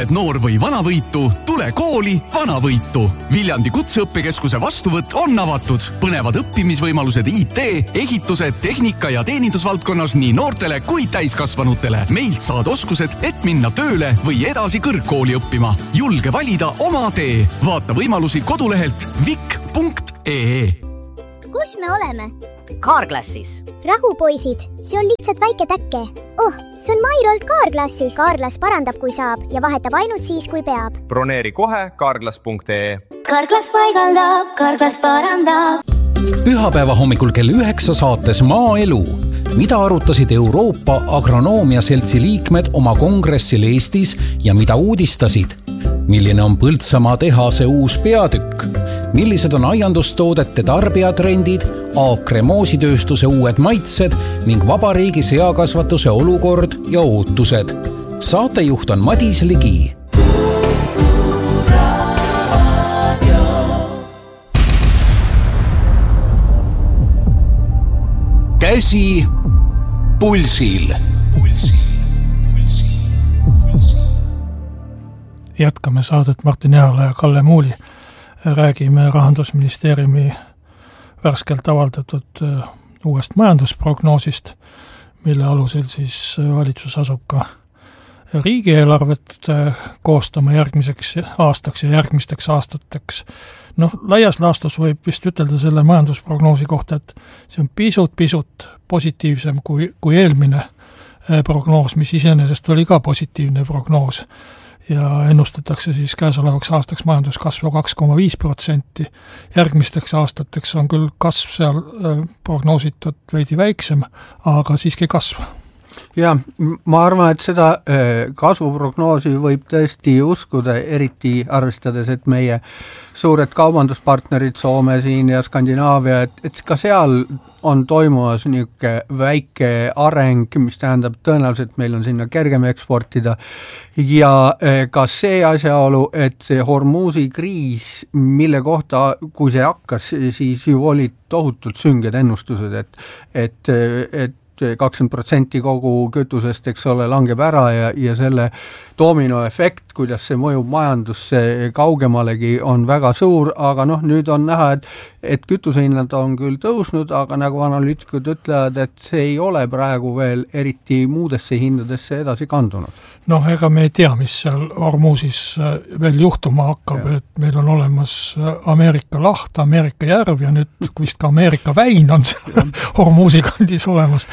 oled noor või vanavõitu, tule kooli Vanavõitu. Viljandi Kutseõppekeskuse vastuvõtt on avatud. Põnevad õppimisvõimalused IT, ehitused, tehnika ja teenindusvaldkonnas nii noortele kui täiskasvanutele. Meilt saad oskused, et minna tööle või edasi kõrgkooli õppima. Julge valida oma tee. Vaata võimalusi kodulehelt vik.ee. Kus me oleme? Carglassis. Rahu, poisid. See on lihtsalt väike täkke. See on Mairolt Carglassis. Carglass parandab, kui saab ja vahetab ainult siis, kui peab. Broneeri kohe carglass.ee. Carglass paigaldab, Carglass parandab. Pühapäeva hommikul kell 9 saates Maaelu. Mida arutasid Euroopa Agronoomia Seltsi liikmed oma kongressil Eestis ja mida uudistasid? Milline on Põltsamaa tehase uus peatükk? Millised on aiandustoodete tarbijatrendid, Aakre moositööstuse uued maitsed ning vabariigi seakasvatuse olukord ja ootused? Saatejuht on Madis Ligi. Käsi pulsil. Jätkame saadet Martin Jaala ja Kalle Muuli. Räägime Rahandusministeeriumi värskelt avaldatud uuest majandusprognoosist, mille alusel siis valitsus asub ka riigieelarvet koostama järgmiseks aastaks ja järgmisteks aastateks. Laias laastus võib vist ütelda selle majandusprognoosi kohta, et see on pisut positiivsem kui eelmine prognoos, mis iseenesest oli ka positiivne prognoos. Ja ennustatakse siis käesolevaks aastaks majanduskasvu 2,5%. Järgmisteks aastateks on küll kasv seal prognoositud veidi väiksem, aga siiski kasv. Ja, ma arvan, et seda kasvuprognoosi võib tõesti uskuda, eriti arvestades, et meie suured kaubanduspartnerid Soome siin ja Skandinaavia, et ka seal on toimumas niisugune väike areng, mis tähendab tõenäoliselt meil on sinna kergem eksportida ja ka see asjaolu, et see Hormuzi kriis, mille kohta, kui see hakkas, siis ju olid tohutult sünged ennustused, et 20% kogu kütusest, eks ole, langeb ära ja selle dominoefekt, kuidas see mõjub majandusse kaugemalegi, on väga suur, aga nüüd on näha, et kütusehinnad on küll tõusnud, aga nagu analüütikud ütlevad, et see ei ole praegu veel eriti muudesse hindadesse edasi kandunud. Ega me ei tea, mis seal Hormuzis veel juhtuma hakkab, et meil on olemas Ameerika laht, Ameerika järv ja nüüd vist ka Ameerika väin on seal Hormuzi kandis olemas.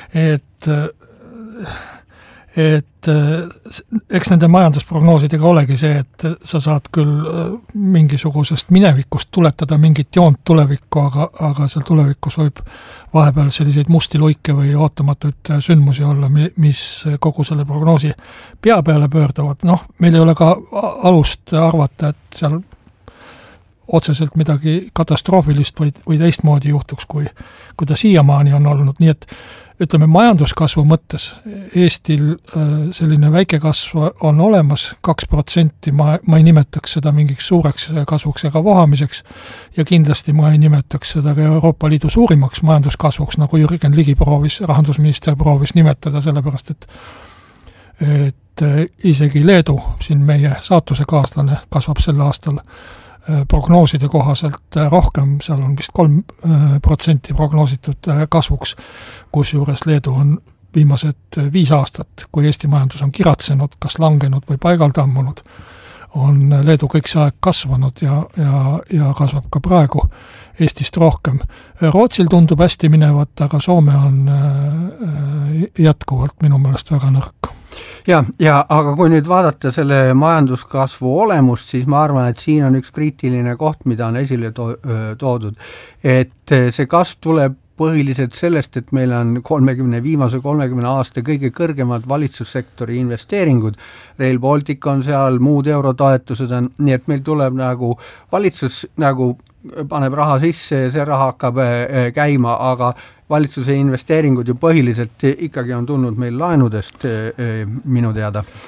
Et eks nende majandusprognoosidega olegi see, et sa saad küll mingisugusest minevikust tuletada mingit joont tulevikku, aga seal tulevikus võib vahepeal selliseid musti luike või ootamatuid sündmusi olla, mis kogu selle prognoosi pea peale pöörduvad. Meil ei ole ka alust arvata, et seal otseselt midagi katastroofilist või teistmoodi juhtuks, kui ta siiamaani on olnud. Nii et ütleme, majanduskasvu mõttes Eestil selline väike kasv on olemas, 2%, ma ei nimetaks seda mingiks suureks kasvuks ega vohamiseks ja kindlasti ma ei nimetaks seda ka Euroopa Liidu suurimaks majanduskasvuks, nagu Jürgen Ligi rahandusminister proovis nimetada, sellepärast et isegi Leedu, siin meie saatuse kaaslane, kasvab sel aastal prognooside kohaselt rohkem, seal on vist 3% prognoositud kasvuks, kusjuures Leedu on viimased 5 aastat, kui Eesti majandus on kiratsenud, kas langenud või paigaltammunud, on Leedu kõik see aeg kasvanud ja kasvab ka praegu Eestist rohkem. Rootsil tundub hästi minevat, aga Soome on jätkuvalt minu meelest väga nõrk. Aga kui nüüd vaadata selle majanduskasvu olemust, siis ma arvan, et siin on üks kriitiline koht, mida on esile toodud, et see kasv tuleb põhiliselt sellest, et meil on viimase 30 aasta kõige kõrgemad valitsussektori investeeringud, Rail Baltic on seal, muud eurotoetused on, nii et meil tuleb valitsus paneb raha sisse ja see raha hakkab käima, aga valitsuse investeeringud ju põhiliselt ikkagi on tulnud meil laenudest minu teada.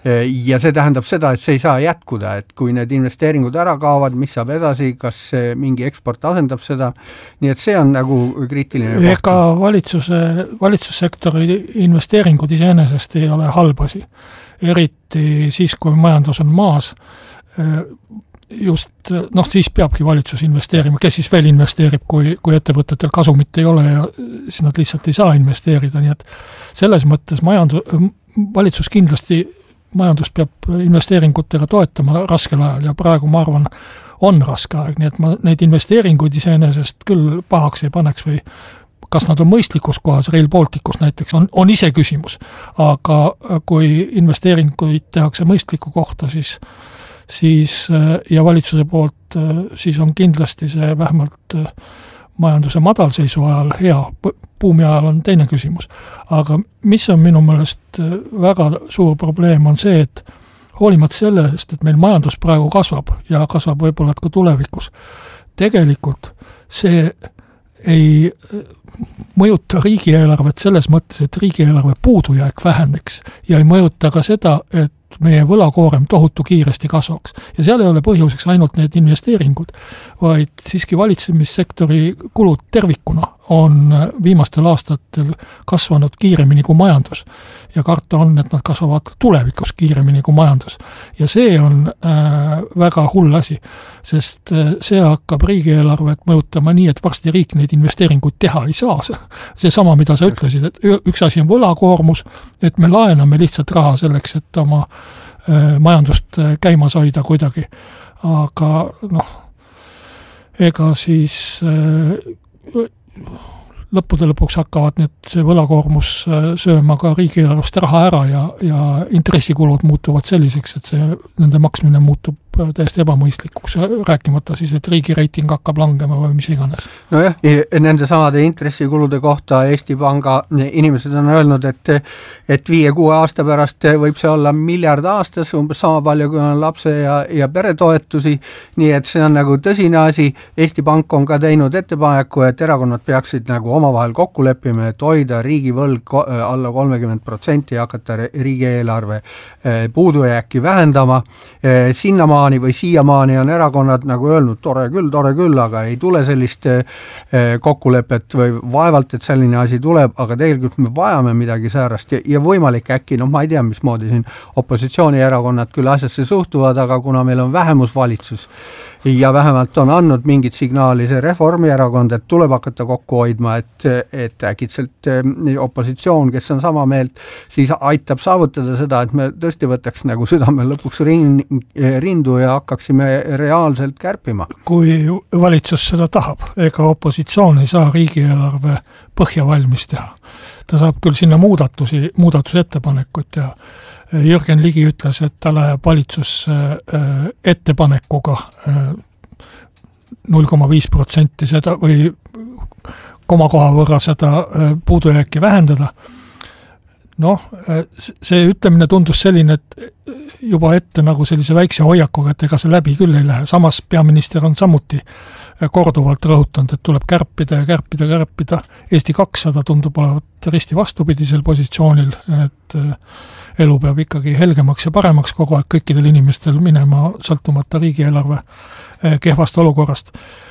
ja see tähendab seda, et see ei saa jätkuda, et kui need investeeringud ära kaovad, mis saab edasi, kas mingi eksport asendab seda, nii et see on nagu kriitiline koht. Ega valitsussektori investeeringud iseenesest ei ole halbasi, eriti siis, kui majandus on maas, just, siis peabki valitsus investeerima, kes siis veel investeerib, kui ettevõtetel kasumit ei ole ja siis nad lihtsalt ei saa investeerida, nii et selles mõttes valitsus kindlasti majandus peab investeeringutega toetama raskel ajal ja praegu ma arvan, on raske aeg, nii et ma neid investeeringuid iseenesest küll pahaks ei paneks või kas nad on mõistlikus kohas, Rail Balticus näiteks, on ise küsimus, aga kui investeeringuid tehakse mõistliku kohta, siis ja valitsuse poolt, siis on kindlasti see vähemalt majanduse madalseisu ajal hea, buumi ajal on teine küsimus. Aga mis on minu meelest väga suur probleem on see, et hoolimata sellest, et meil majandus praegu kasvab ja kasvab võib-olla ka tulevikus, tegelikult see ei mõjuta riigieelarvet selles mõttes, et riigieelarve puudujääk väheneks ja ei mõjuta ka seda, et meie võlakoorem tohutu kiiresti kasvaks. Ja seal ei ole põhjuseks ainult need investeeringud, vaid siiski valitsemissektori kulud tervikuna on viimastel aastatel kasvanud kiiremini kui majandus. Ja karta on, et nad kasvavad tulevikus kiiremini kui majandus. Ja see on väga hull asi, sest see hakkab riigieelarvet mõjutama nii, et varsti riik neid investeeringuid teha ei saa. See sama, mida sa ütlesid, et üks asi on võlakoormus, et me laename lihtsalt raha selleks, et oma majandust käimas hoida kuidagi. Aga ega siis lõppude lõpuks hakkavad need võlakoormus sööma ka riigieelarvest raha ära ja intressikulud muutuvad selliseks, et see nende maksmine muutub täiesti ebamõistlikuks, rääkimata siis, et riigi reiting hakkab langema või mis iganes. Nojah, nende samade intressikulude kohta Eesti Panga inimesed on öelnud, et 5-6 aasta pärast võib see olla miljard aastas, umbes sama palju, kui on lapse ja peretoetusi, nii et see on nagu tõsine asi. Eesti Pank on ka teinud ettepaneku, et erakonnad peaksid nagu omavahel kokku leppima, et hoida riigivõlg alla 30% ja hakata riigieelarve puudujääki vähendama. Sinnamaani või siiamaani on erakonnad nagu öelnud, tore küll, aga ei tule sellist kokkulepet või vaevalt, et selline asi tuleb, aga tegelikult me vajame midagi säärast ja võimalik äkki, ma ei tea, mismoodi siin opositsioonierakonnad küll asjasse suhtuvad, aga kuna meil on vähemusvalitsus ja vähemalt on andnud mingit signaali see Reformierakond, et tuleb hakata kokku hoidma, et äkitselt opositsioon, kes on sama meelt, siis aitab saavutada seda, et me tõesti võtaks nagu südame lõpuks rindu ja hakkaksime reaalselt kärpima. Kui valitsus seda tahab, ega opositsioon ei saa riigieelarve põhja valmis teha. Ta saab küll sinna muudatusettepanekuid teha. Jürgen Ligi ütles, et ta läheb valitsus ettepanekuga 0,5% seda või komakoha võrra seda puudujääki vähendada. See ütlemine tundus selline, et juba ette nagu sellise väikse hoiakuga, et ega see läbi küll ei lähe. Samas peaminister on samuti korduvalt rõhutanud, et tuleb kärpida. Eesti 200 tundub olevat risti vastupidisel positsioonil, et elu peab ikkagi helgemaks ja paremaks kogu aeg kõikidel inimestel minema sõltumata riigieelarve kehvast olukorrast.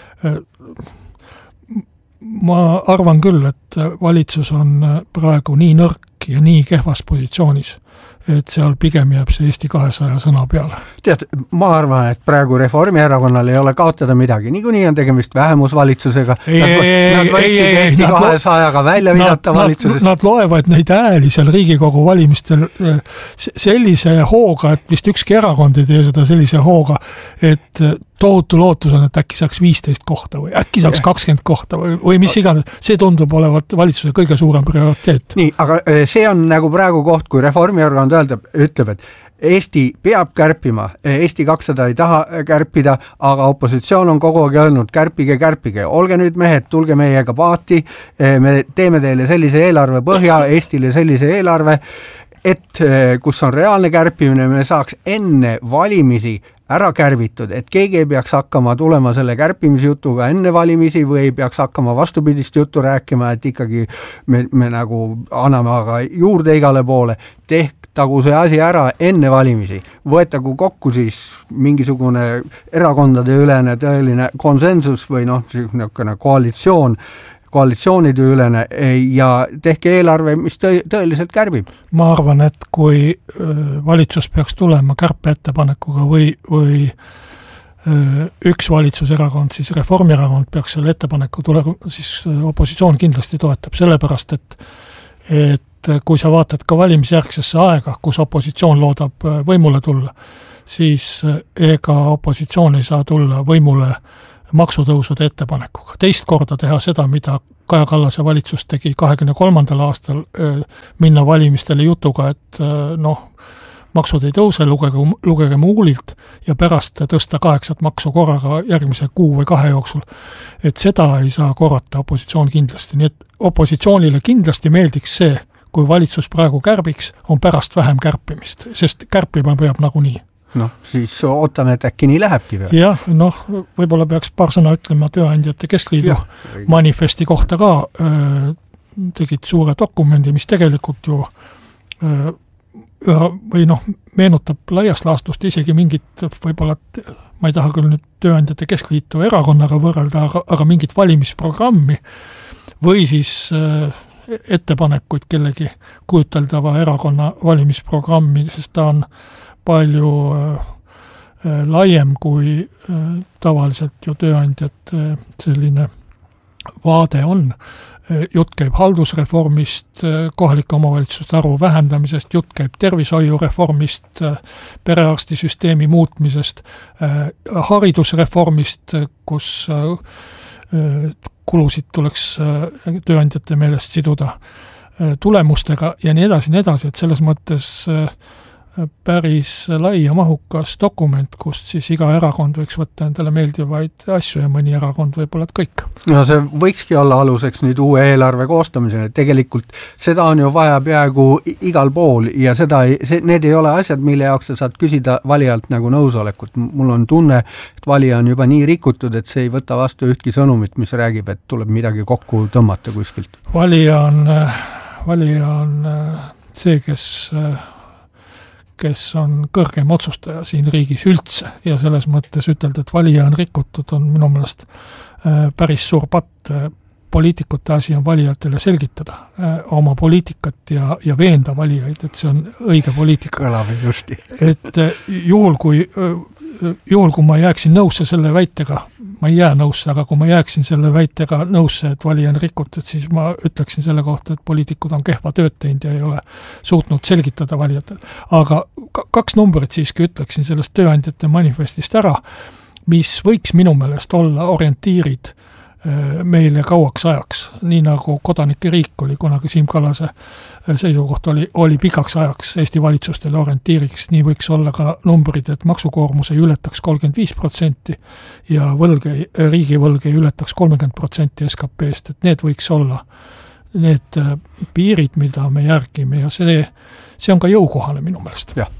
Ma arvan küll, et valitsus on praegu nii nõrk ja nii kehvas positsioonis, et seal pigem jääb see Eesti 200 sõna peale. Tead, ma arvan, et praegu Reformierakonnal ei ole kaotada midagi. Niikuinii on tegemist vähemusvalitsusega. Nad võiksid Eesti 200-ga välja visata valitsusest. Nad loevad neid hääli seal Riigikogu valimistel sellise hooga, et vist ükski erakond ei tee seda sellise hooga, et tohutu lootus on, et äkki saaks 15 kohta või äkki saaks 20 kohta või mis iganes. See tundub olevat valitsuse kõige suurem prioriteet. Nii, aga see on nagu praegu koht, kui Reformierakond ütleb, et Eesti peab kärpima, Eesti 200 ei taha kärpida, aga opositsioon on kogu aeg öelnud, kärpige. Olge nüüd mehed, tulge meiega paati, me teeme teile sellise eelarve põhja, Eestile sellise eelarve, et kus on reaalne kärpimine, me saaks enne valimisi ära kärbitud, et keegi ei peaks hakkama tulema selle kärpimisjutuga enne valimisi või ei peaks hakkama vastupidist juttu rääkima, et ikkagi me nagu anname aga juurde igale poole. lahendagu see asi ära enne valimisi, võetagu kokku siis mingisugune erakondade ülene tõeline konsensus või niisugune koalitsioonide ülene ja tehke eelarve, mis tõeliselt kärbib. Ma arvan, et kui valitsus peaks tulema kärpeettepanekuga või üks valitsuserakond, siis Reformierakond peaks selle ettepaneku tulema, siis opositsioon kindlasti toetab, sellepärast et kui sa vaatad ka valimisjärgsesse aega, kus opositsioon loodab võimule tulla, siis ega opositsioon ei saa tulla võimule maksutõusude ettepanekuga. Teist korda teha seda, mida Kaja Kallase valitsus tegi 23. aastal, minna valimistele jutuga, et maksud ei tõuse, lugege muulilt ja pärast tõsta 8 maksu korraga järgmise kuu või 2 jooksul. Et seda ei saa korrata opositsioon kindlasti. Nii et opositsioonile kindlasti meeldiks see, kui valitsus praegu kärbiks, on pärast vähem kärpimist, sest kärpima peab nagunii. Siis ootame, et äkki nii lähebki veel. Jah, võib-olla peaks paar sõna ütlema Tööandjate Keskliidu manifesti kohta ka. Tegid suure dokumendi, mis tegelikult ju meenutab laias laastust isegi mingit, võib-olla, ma ei taha küll nüüd Tööandjate Keskliitu erakonnaga võrrelda, aga mingit valimisprogrammi või siis ettepanekuid kellegi kujuteldava erakonna valimisprogrammi, sest ta on palju laiem kui tavaliselt ju tööandjad selline vaade on. Jutt käib haldusreformist, kohalike omavalitsuste arvu vähendamisest, jutt käib tervishoiureformist, perearstisüsteemi muutmisest, haridusreformist, kus kulusid tuleks tööandjate meelest siduda tulemustega ja nii edasi, et selles mõttes päris lai ja mahukas dokument, kust siis iga erakond võiks võtta endale meeldivaid asju ja mõni erakond võib-olla kõik. See võikski olla aluseks nüüd uue eelarve koostamisele, tegelikult seda on ju vaja peaaegu igal pool ja need ei ole asjad, mille jaoks sa saad küsida valijalt nagu nõusolekut. Mul on tunne, et valija on juba nii rikutud, et see ei võta vastu ühtki sõnumit, mis räägib, et tuleb midagi kokku tõmmata kuskilt. Valija on see, kes on kõrgem otsustaja siin riigis üldse ja selles mõttes ütelda, et valija on rikutud, on minu meelest päris suur patt. Poliitikute asi on valijatele selgitada oma poliitikat ja veenda valijaid, et see on õige poliitika. Kõlame justi. Et juhul, kui ma jääksin nõusse selle väitega, ma ei jää nõusse, aga kui ma jääksin selle väitega nõusse, et valija on rikutud, siis ma ütleksin selle kohta, et poliitikud on kehva tööd teinud ja ei ole suutnud selgitada valijatel. Aga 2 numbrit siiski ütleksin sellest Tööandjate manifestist ära, mis võiks minu meelest olla orientiirid meile kauaks ajaks, nii nagu kodanike riik oli kunagi Siim Kallase seisukoht oli pikaks ajaks Eesti valitsustele orientiiriks, nii võiks olla ka numbrid, et maksukoormus ei ületaks 35% ja riigivõlg ei ületaks 30% SKP-st, et need võiks olla need piirid, mida me järgime ja see on ka jõukohane minu meelest. Jah.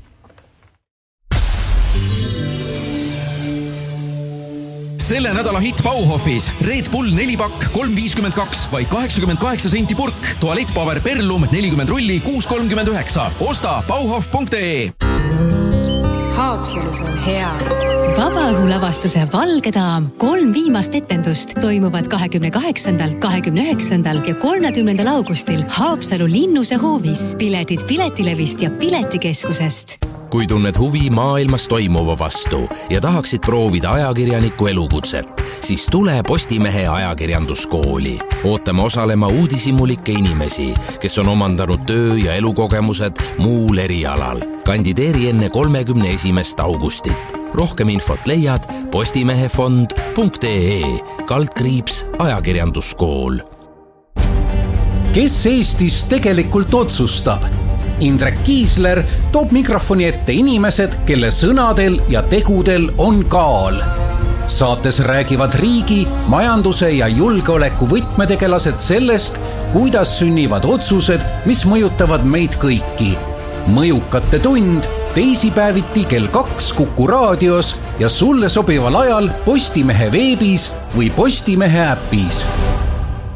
Selle nädala hitt Bauhofis Red Bull 4-pakk 3,52 vaid 88 senti purk, tualettpaber Perlum 40 rulli 6,39. Osta bauhof.ee. Haapsalus on hea. Vabaõhulavastuse Valge daam 3 viimast etendust toimuvad 28., 29. ja 30. augustil Haapsalu Linnuse hoovis. Piletid Piletilevist ja Piletikeskusest. Kui tunned huvi maailmas toimuva vastu ja tahaksid proovida ajakirjaniku elukutset, siis tule Postimehe ajakirjanduskooli. Ootame osalema uudishimulikke inimesi, kes on omandanud töö- ja elukogemused muul erialal. Kandideeri enne 31. augustit. Rohkem infot leiad postimehefond.ee /ajakirjanduskool. Kes Eestis tegelikult otsustab? Indrek Kiisler toob mikrofoni ette inimesed, kelle sõnadel ja tegudel on kaal. Saates räägivad riigi, majanduse ja julgeoleku võtmetegelased sellest, kuidas sünnivad otsused, mis mõjutavad meid kõiki. Mõjukate tund teisipäeviti kell 2 Kuku raadios ja sulle sobival ajal Postimehe veebis või Postimehe äpis.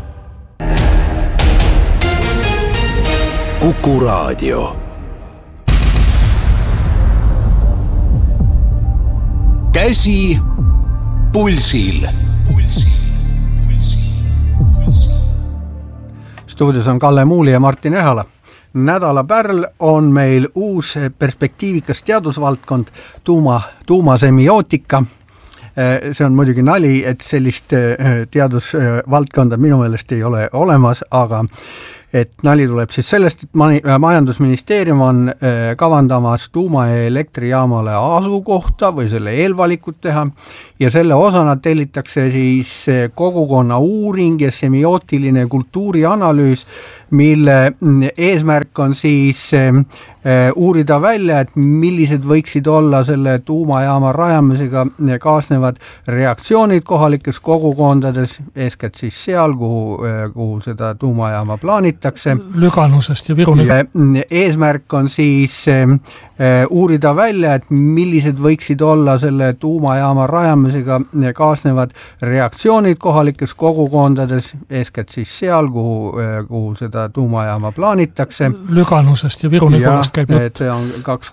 Kuku raadio. käsi pulsil. Stuudios on Kalle Muuli ja Martin Ehala. Nädala pärl on meil uus perspektiivikas teadusvaldkond, tuumasemiootika. See on muidugi nali, et sellist teadusvaldkonda minu meelest ei ole olemas, aga et nali tuleb siis sellest, et majandusministeerium on kavandamas tuumaelektrijaamale asukohta või selle eelvalikut teha ja selle osana tellitakse siis kogukonna uuring ja semiootiline kultuurianalüüs, mille eesmärk on siis uurida välja, et millised võiksid olla selle tuumajaama rajamisega kaasnevad reaktsioonid kohalikes kogukondades, eeskätt siis seal, kuhu seda tuumajaama plaanitakse. Lüganusest ja Viruni. Eesmärk on siis uurida välja, et millised võiksid olla selle tuumajaama rajamisega kaasnevad reaktsioonid kohalikes kogukondades, eeskätt siis seal, kuhu seda tuumajaama plaanitakse. Lüganusest ja Viruni koolast käib jutt. See on 2